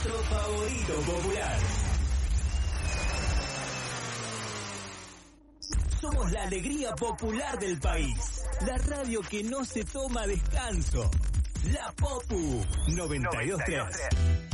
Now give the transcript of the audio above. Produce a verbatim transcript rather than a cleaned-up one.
nuestro favorito popular. Somos la alegría popular del país. La radio que no se toma descanso. La Popu noventa y dos punto tres.